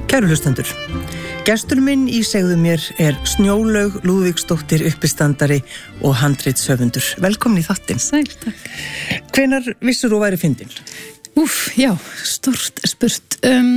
Kæru hlustendur, gestur minn í Segðu mér Snjólaug Lúðvíksdóttir uppistandari og handritshöfundur. Velkomin í þáttinn. Sæl, takk. Hvenær vissir þú væri fyndin? Já, stórt spurt.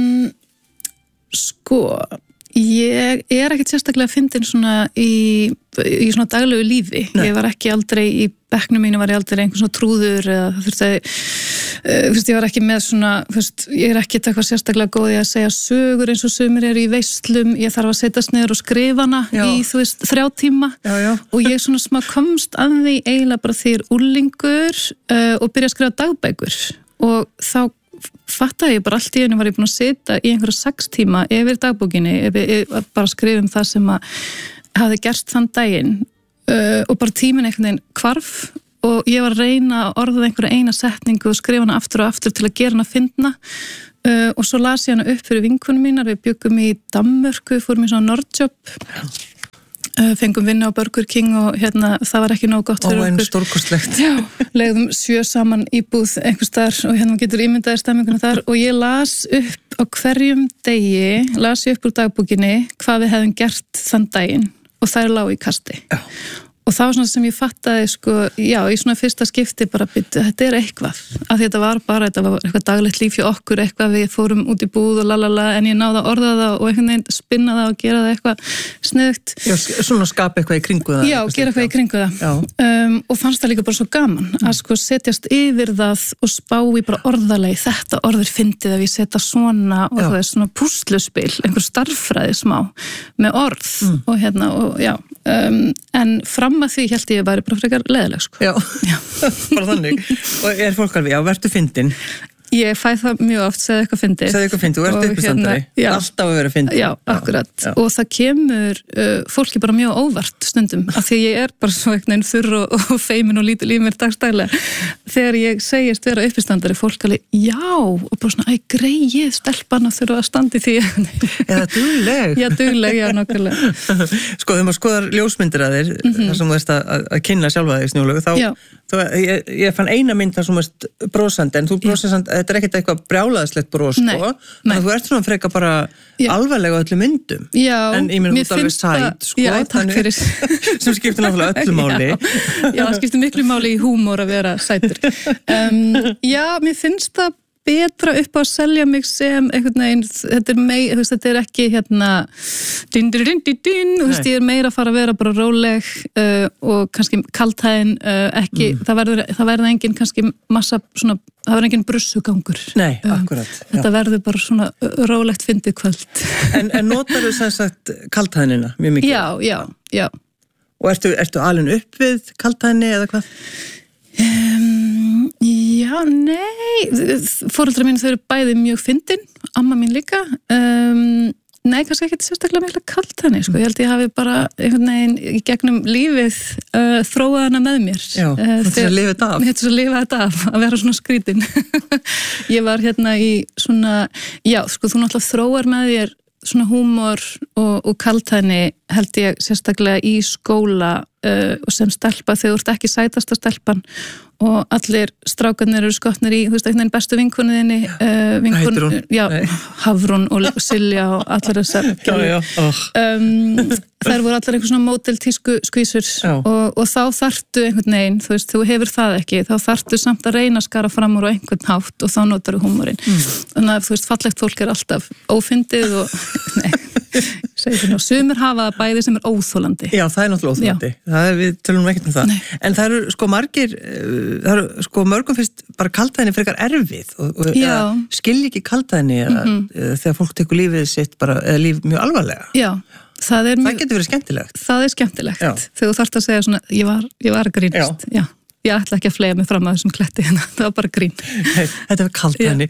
Ég ekkert sérstaklega fyndin svona í svona daglegu lífi. Nei. Ég var ekki aldrei í bekknum mínu, var ég aldrei einhvern svona trúður eða það þurfti ég var ekki með svona, ég ekki eitthvað sérstaklega góð í að segja sögur eins og sumir eru í veislum, ég þarf að setjast niður og skrifa hana í 3 tíma og ég svona smá komst að því eiginlega bara því úrlingur og byrja að skrifa dagbækur og þá fattaði ég bara allt í einu var ég búin að sitja í einhverja 6 tíma yfir dagbókinni, bara skrifa það sem að hafði gerst þann daginn og bara tíminn einhvern veginn hvarf og ég var að reyna að orða einhverja eina setningu og skrifa hana aftur og aftur til að gera hana fyndna og svo las ég hana upp fyrir vinkonum mínar, við byggum í Danmörku, fórum í svona Nordjob fengum vinnu á Burger King og það var ekki nóg gott fyrir okkur. Stórkostlegt. Já, legðum 7 saman íbúð einhvers staðar og getur ímyndaðir stemminguna þar og ég las upp á hverjum degi, las ég upp úr dagbókinni hvað við hefðum gert þann daginn og þær lágu í kasti. Já. Og það var svona sem ég fattaði í svona fyrsta skipti bara þetta eitthvað, af því þetta var eitthvað daglegt líf hjá okkur, eitthvað við fórum út í búð og lalala, en ég náði að orða það og einhvern veginn spinna það og gera það eitthvað sniðugt. Já, svona skapa eitthvað í kringu það. Já, gera eitthvað í kringu það. Og fannst það líka bara svo gaman að setjast yfir það og spá í bara orðalegi, þetta orður fyndið að við setja svona og það svona púsluspil, einhver starffræði smá með orð en fram að því held ég væri bara frekar leðileg Já, bara þannig. Og fólk alveg, vertu fyndin? Ég fæ það mjög oft, segðu eitthvað fyndið. Segðu eitthvað fyndið, þú ert uppistandari. Alltaf að vera fyndið. Já, akkurat. Já. Og það kemur fólki bara mjög óvart stundum, af því að ég bara svo eitthvað þurr og feimin og lítil í mér dagstælega. Þegar ég segist vera uppistandari, fólk alveg, og bara svona, greið stelpan að þurfa að standa í því. Eða dugleg. Já, dugleg, já, nokkulega. Þegar maður skoðar ljósmyndir að þér, þar sem þú veist að kynna sjálfa þig, Snjólaug, ég fann eina mynd þar sem þú veist brosandi, en þú brosir samt, þetta ekkert eitthvað brjálaðslegt bros, þannig að þú ert svona freka bara alvarlega á öllu myndum. Já, en ég meina þú ert alveg sæt, Já, takk fyrir. Sem skiptir náttúrulega öllu máli. Já, það skiptir miklu máli í húmor að vera sætur. Já, mér finnst það betra upp á að selja mig sem einhvern veginn, þetta er ekki ég er meira að fara að vera bara róleg og kannski kaldhæðin ekki, það verður engin kannski massa svona, það verður engin brussugangur. Nei, akkurat. Þetta verður bara svona rólegt fyndið kvöld. En notar þú sem sagt kaldhæðinina mjög mikið? Já. Og ertu alin upp við kaldhæðinni eða hvað? Já, nei, foreldrar mín þau eru bæði mjög fyndin, amma mín líka, nei, kannski ekki sérstaklega mikla kaldhæðni, ég held ég hafi bara einhvern veginn í gegnum lífið þróað hana með mér. Já, þetta að lifa þetta af. Þetta að lifa þetta af, að vera svona skrítin. Ég var í svona, þú náttúrulega þróar með þér svona húmor og kaldhæðni held ég sérstaklega í skóla og sem stelpa þegar þú ert ekki sætasta stelpan og allir strákarnir eru skotnir í, þú veist, einhvern veginn bestu vinkonunni Hafrún og Silja og allar þessar þær voru allar einhver svona módeltísku skvísur og þá þarftu einhvern veginn, þú veist, þú hefur það ekki þá þarftu samt að reyna að skara fram úr á einhvern hátt og þá notar þú húmorinn þannig að, þú veist, fallegt fólk er alltaf ófyndið og, sumir hafa það bæði sem er óþólandi. Já, það er náttúrulega óþólandi. Við tölum ekkert um það. Nei. En það eru margir, mörgum finnst bara kaldhæðni frekar erfið og skilja ekki kaldhæðni þegar fólk tekur lífið sitt bara, eða líf mjög alvarlega. Já. Það getur verið skemmtilegt. Það er skemmtilegt. Já. Þegar þú þarft að segja svona, ég var að grínast. Já. Ég ætla ekki að flega mig fram að þessum kletti hérna, það var bara grín. Nei, þetta var kaldhæðni.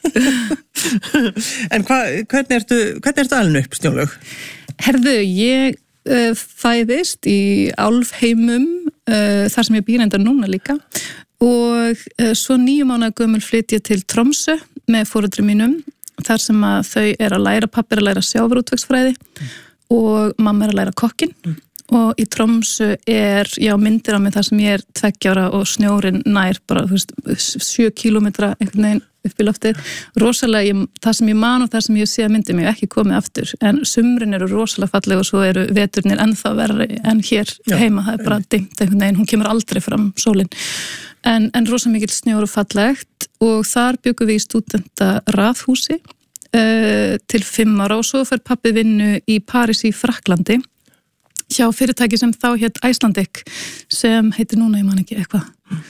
En hvernig ertu alin upp, Snjólaug? Herðu, ég fæðist í Álfheimum, þar sem ég býr enda núna líka og svo 9 mánaða gömul flyt ég til Tromsø með foreldrum mínum, þar sem að þau er að læra, pabbi er að læra sjávarútvegsfræði og mamma er að læra kokkinn og í Tromsø myndir á mig þar sem ég 2 ára og snjórinn nær bara, 7 kilometra einhvern veginn upp í loftið, rosalega það sem ég man og það sem ég sé að myndi mig ekki komið aftur, en sumrin eru rosalega falleg og svo eru veturnir ennþá verri en hér heima, það bara dimmt einhvern veginn, hún kemur aldrei fram sólin, en rosalega mikill snjór og fallegt og þar byggum við í stúdenta raðhúsi til 5 ára og svo fer pabbi vinnu í París í Frakklandi hjá fyrirtæki sem þá hét Icelandic sem heitir núna, ég man ekki eitthvað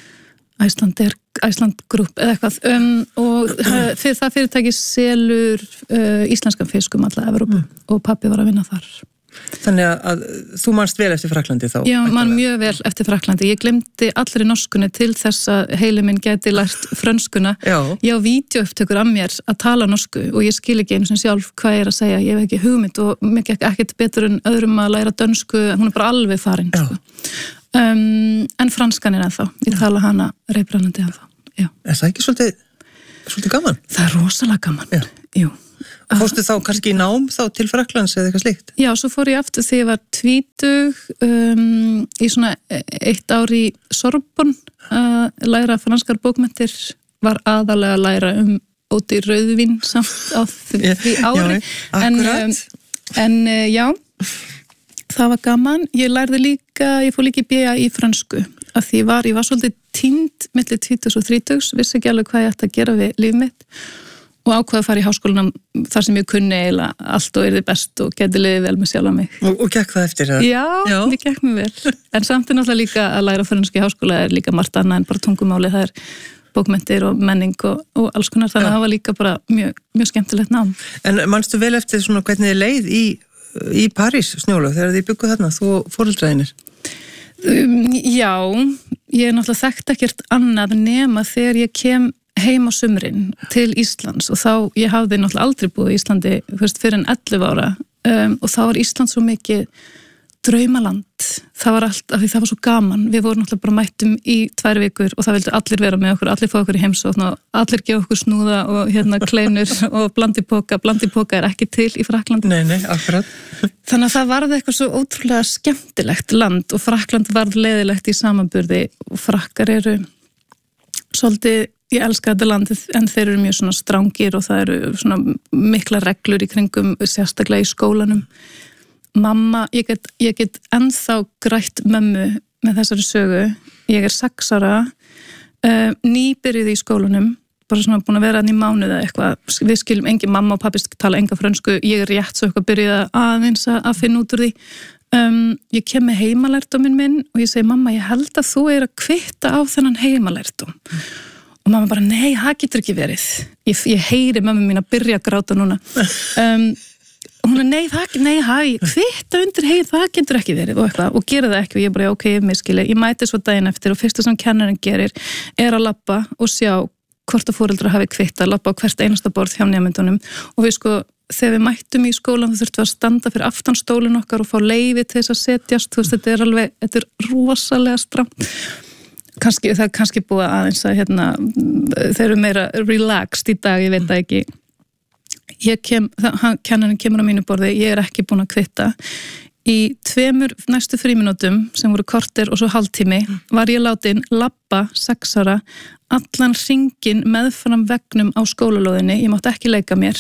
Iceland Group eða eitthvað og fyrir það fyrirtæki selur íslenskan fisk alla Evrópu og pabbi var að vinna þar. Þannig að þú manst vel eftir Frakklandi þá? Já, man mjög vel eftir Frakklandi. Ég glemdi allri norskunni til þess að heili minn geti lært frönskuna. Ég á vídeóupptökur af mér að tala norsku og ég skil ekki einu sem sjálf hvað ég að segja. Ég hef ekki hugmynd og mér gekk ekkert betur en öðrum að læra dönsku. Hún bara alveg farin. Sko. En franskan ennþá. Ég tala hana reiprennandi ennþá. Já. Er það ekki svolítið gaman? Það rosalega gaman. Jú. Fórstu þá kannski í nám þá til Frakklands eða eitthvað slíkt? Já, svo fór ég aftur þegar ég var 20 í svona 1 ár í Sorbonne að læra franskar bókmenntir, var aðalega að læra út í rauðvín samt á því ári. En já, það var gaman. Ég lærði líka, ég fór líka í BA í fransku af því ég var svolítið týnd milli 20 og 30, vissi ekki alveg hvað ég ætti að gera við líf mitt og ákvaði að fara í háskólanum þar sem ég kunni eiginlega allt og yrði best og geti liðið vel með sjálfa mig. Og gekk það eftir það? Já, það gekk mér vel. En samt náttúrulega líka að læra frönsku í háskóla líka margt annað en bara tungumáli, það bókmenntir og menning og alls konar, þannig að það var líka bara mjög skemmtilegt nám. En manstu vel eftir svona hvernig þið leið í París, Snjólaug, þegar þið bygguð þarna, þú foreldræðinir? Já, ég náttúrulega þekkt ekkert annað nema þegar ég kem heim á sumrin til Íslands og þá, ég hafði náttúrulega aldrei búið í Íslandi fyrir en 11 ára og þá var Ísland svo mikið draumaland, það var allt, af því það var svo gaman, við vorum náttúrulega bara mættum í 2 vikur og það vildi allir vera með okkur, allir fá okkur í heimsókn og allir gefa okkur snúða og kleinur og blandipoka er ekki til í Frakklandi. Nei, akkurat. Þannig að það varði eitthvað svo ótrúlega skemmtilegt land og Frakkland varð leiðilegt í samanburði og frakkar eru svolítið, ég elska þetta landið en þeir eru mjög svona strángir og það eru svona mikla reglur í kringum sérstaklega í skólanum. Mamma, ég get ennþá grætt mömmu með þessari sögu. Ég 6 ára, nýbyrjuð í skólanum, bara svona búin að vera í mánuð eða eitthvað. Við skiljum engin, mamma og pappi tala enga frönsku, ég rétt svo eitthvað byrjuð aðeins að finna út úr því. Ég kem með heimalærdóminn minn og ég segi, mamma, ég held að þú að kvitta á þennan heimalærdóm. Og mamma bara, nei, það getur ekki verið. Ég heyri mömmu mín að byrja að gráta núna. Hún nei, kvitta undir það getur ekki verið og eitthvað, og gera það ekki og ég bara, ok, ég miskili. Ég mæti svo daginn eftir og fyrsta sem kennarinn gerir að labba og sjá hvort að foreldrar hafi kvitta, labba á hvert einasta borð hjá nemyndunum og við þegar við mættum í skólan þá þurftum við að standa fyrir aftan stólinn okkar og fá leyfi til þess að setjast, þetta er rosalega stramt. Það er kannski búið aðeins að þeir eru meira relaxed í dag, ég veit það ekki. Kennarinn kemur á mínu borði, ég er ekki búin að kvitta. Í 2 næstu frímínútum sem voru korter og svo hálftími var ég látin labba 6 ára allan hringinn meðfram veggnum á skólalóðinni, ég mátti ekki leika mér.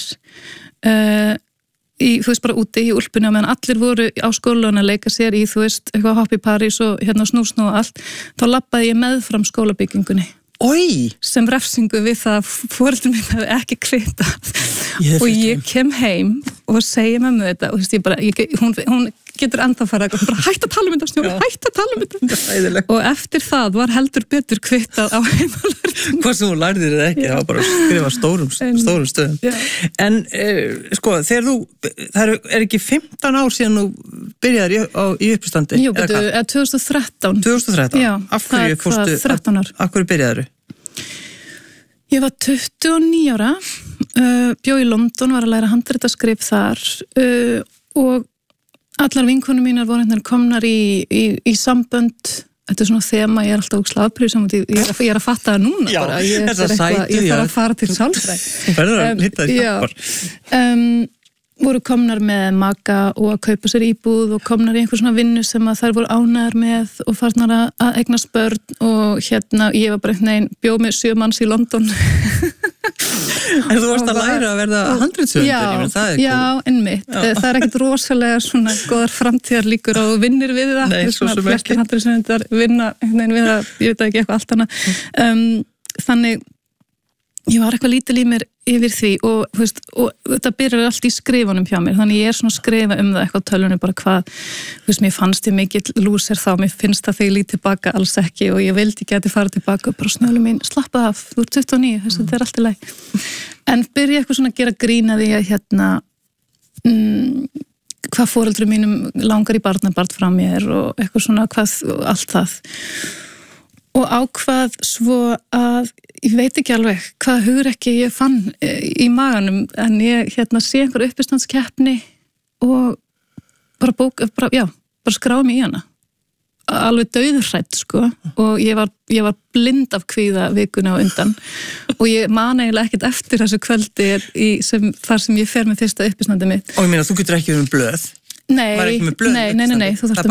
Þú veist bara úti í úlpunni og meðan allir voru á skólanum að leika sér í, þú veist, eitthvað hopp í París og snúsnú og allt, þá labbaði ég meðfram skólabyggingunni. Sem refsingu við það foreldrar mín hafi ekki kvitað og ég kem heim og segi mömmu þetta og þú veist, ég bara, hún getur ennþá fara og bara hætt að tala um þetta Snjólaug, hætt að tala um þetta og eftir það var heldur betur kvitað á heimalærdómnum. Hvað sem þú lærðir eða ekki, það var bara að skrifa stórum stöðum. En þegar það er ekki 15 ár síðan þú byrjaðir í uppstandi? Jú, 2013. 2013? Já, það 13 ár. Af hverju byrjaðir þú? Ég var 29 ára, bjó í London, var að læra handritaskrif þar og allar vinkonur mínar voru komnar í sambönd. Þetta er svona þema, ég er alltaf slagprýð saman, ég er að fatta það núna. Já, bara. Ég þarf að fara til sálfræði. Þú verður að lita þér hjálpar. voru komnar með maka og að kaupa sér íbúð og komnar í einhver svona vinnu sem að þær voru ánægðar með og farnar að eignast börn og ég var bara einhvern veginn bjóð með 7 manns í London. En þú varst að læra að verða handritshöfundur, já, einmitt. Það er ekkert rosalega svona góðar framtíðar líkur og vinnir við það. Nei, svo sem flestir handritshöfundar vinna einhvern veginn við það, ég veit ekki eitthvað allt annað. Þannig ég var eitthvað lítil í mér yfir því og þetta byrjar allt í skrifunum hjá mér, þannig ég er svona að skrifa það eitthvað á tölvunni, bara hvað mér fannst ég mikill lúser þá, mér finnst það þegar ég lít tilbaka alls ekki og ég vildi geti fara tilbaka og bara snölu mín, slappa af, þú ert 29, þetta er allt í lagi. En byrja eitthvað svona að gera grín að því að hvað foreldrum mínum langar í barnabarn frá mér og eitthvað svona allt það. Og ákvað svo að ég veit ekki alveg hvað hugrekki ég fann í maganum en ég sé einhver uppistandskeppni og bara skráði mig í hana. Alveg dauðhrædd sko og ég var blind af kvíða vikuna á undan og ég man eiginlega ekkert eftir þessu kvöldi þar sem ég fer með fyrsta uppistandi mitt. Og ég meina þú getur ekki verið með blöð. Nei, þú þarft